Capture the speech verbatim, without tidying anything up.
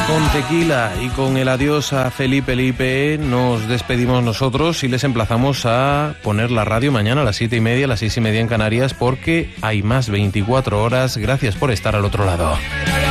Con Tequila y con el adiós a Felipe Lipe nos despedimos nosotros y les emplazamos a poner la radio mañana a las siete y media, a las seis y media en Canarias, porque hay más veinticuatro horas. Gracias por estar al otro lado.